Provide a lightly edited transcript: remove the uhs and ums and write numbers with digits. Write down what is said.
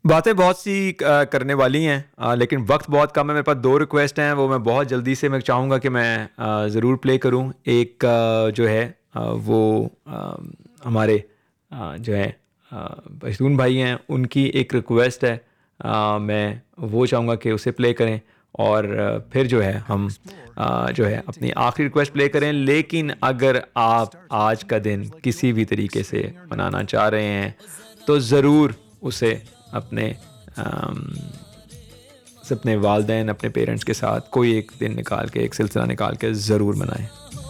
बातें बहुत सी करने वाली हैं, लेकिन वक्त बहुत कम है। मेरे पास दो रिक्वेस्ट हैं, वो मैं बहुत जल्दी से मैं चाहूँगा कि मैं ज़रूर प्ले करूँ। एक जो है वो हमारे जो है पश्तून भाई हैं, उनकी एक रिक्वेस्ट है। मैं वो चाहूँगा कि उसे प्ले करें, और फिर जो है हम जो है अपनी आखिरी रिक्वेस्ट प्ले करें। लेकिन अगर आप आज का दिन किसी भी तरीके से मनाना चाह रहे हैं तो ज़रूर उसे अपने अम, अपने वालदैन, अपने पेरेंट्स के साथ कोई एक दिन निकाल के, एक सिलसिला निकाल के ज़रूर मनाएं।